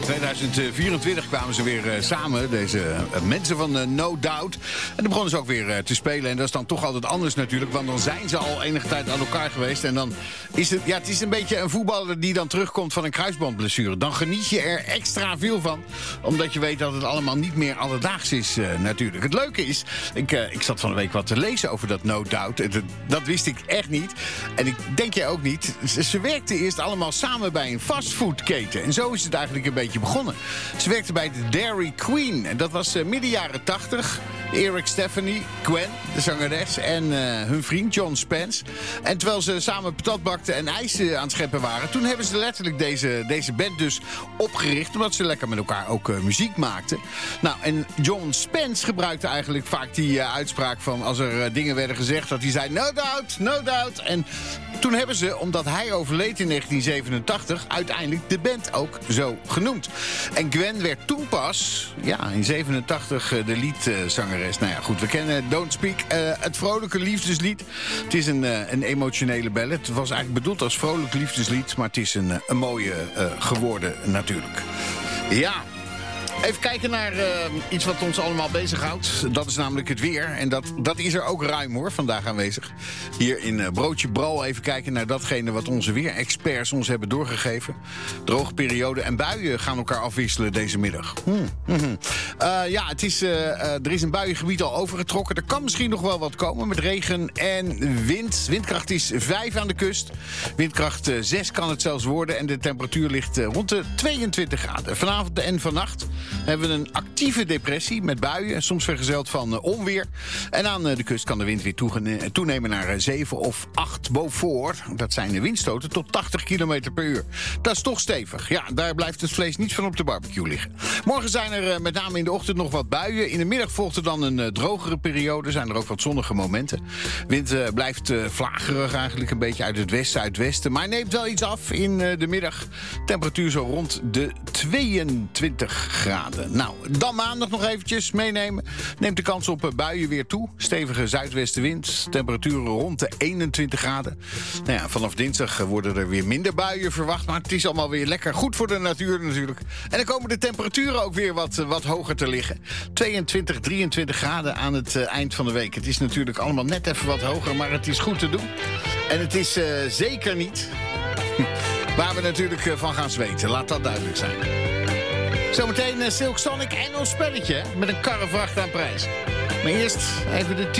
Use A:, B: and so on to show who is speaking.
A: 2024 kwamen ze weer samen, deze mensen van No Doubt. En dan begonnen ze ook weer te spelen. En dat is dan toch altijd anders natuurlijk, want dan zijn ze al enige tijd aan elkaar geweest. En dan is het, het is een beetje een voetballer die dan terugkomt van een kruisbandblessure. Dan geniet je er extra veel van, omdat je weet dat het allemaal niet meer alledaags is natuurlijk. Het leuke is, ik zat van de week wat te lezen over dat No Doubt. Dat wist ik echt niet. En ik denk jij ook niet. Ze werkten eerst allemaal samen bij een fastfoodketen. En zo is het eigenlijk een beetje begonnen. Ze werkten bij de Dairy Queen. En dat was midden jaren 80. Eric Stephanie, Gwen, de zangeres, en hun vriend John Spence. En terwijl ze samen patat bakten en ijs aan het scheppen waren, toen hebben ze letterlijk deze band dus opgericht, omdat ze lekker met elkaar ook muziek maakten. Nou, en John Spence gebruikte eigenlijk vaak die uitspraak van als er dingen werden gezegd, dat hij zei no doubt, no doubt. En toen hebben ze, omdat hij overleed in 1987, uiteindelijk de band ook zo genoemd. En Gwen werd toen pas, in 87 de liedzangeres. Nou ja, goed, we kennen Don't Speak, het vrolijke liefdeslied. Het is een emotionele ballad. Het was eigenlijk bedoeld als vrolijk liefdeslied, maar het is een mooie geworden natuurlijk. Ja. Even kijken naar iets wat ons allemaal bezighoudt. Dat is namelijk het weer. En dat is er ook ruim hoor, vandaag aanwezig. Hier in Broodje Bral even kijken naar datgene wat onze weerexperts ons hebben doorgegeven. Droge periode en buien gaan elkaar afwisselen deze middag. Er is een buiengebied al overgetrokken. Er kan misschien nog wel wat komen met regen en wind. Windkracht is 5 aan de kust. Windkracht 6 kan het zelfs worden. En de temperatuur ligt rond de 22 graden. Vanavond en vannacht hebben we een actieve depressie met buien, soms vergezeld van onweer. En aan de kust kan de wind weer toenemen naar 7 of 8 Beaufort. Dat zijn de windstoten tot 80 km per uur. Dat is toch stevig. Ja, daar blijft het vlees niet van op de barbecue liggen. Morgen zijn er met name in de ochtend nog wat buien. In de middag volgt er dan een drogere periode. Zijn er ook wat zonnige momenten. Wind blijft vlagerig eigenlijk, een beetje uit het westen, zuidwesten. Maar neemt wel iets af in de middag. Temperatuur zo rond de 22 graden. Nou, dan maandag nog eventjes meenemen. Neemt de kans op buien weer toe. Stevige zuidwestenwind. Temperaturen rond de 21 graden. Nou ja, vanaf dinsdag worden er weer minder buien verwacht. Maar het is allemaal weer lekker goed voor de natuur natuurlijk. En dan komen de temperaturen ook weer wat hoger te liggen. 22, 23 graden aan het eind van de week. Het is natuurlijk allemaal net even wat hoger, maar het is goed te doen. En het is zeker niet waar we natuurlijk van gaan zweten. Laat dat duidelijk zijn. Zometeen Silk Sonic en ons spelletje met een karrevracht aan prijs. Maar eerst even de